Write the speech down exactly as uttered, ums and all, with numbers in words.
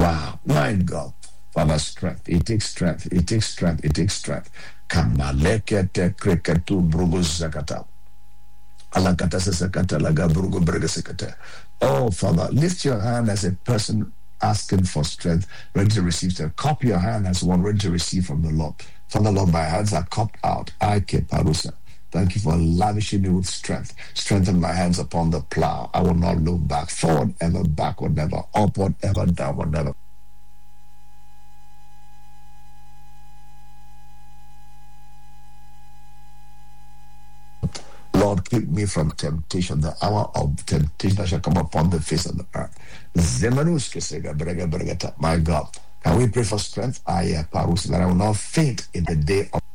plow. My God. Father, strength. It takes strength. It takes strength. It takes strength. Kamalekete kriketu brugu zakata. Alakata sakata laga brugu brega sakata. Oh, Father, lift your hand as a person asking for strength, ready to receive strength. Cup your hand as one ready to receive from the Lord. Father, Lord, my hands are cupped out. I keep parusa. Thank you for lavishing me with strength. Strengthen my hands upon the plow. I will not look back. Forward ever, backward never. Upward ever, downward never. Lord, keep me from temptation, the hour of temptation that shall come upon the face of the earth. My God, can we pray for strength? I, uh, that I will not faint in the day of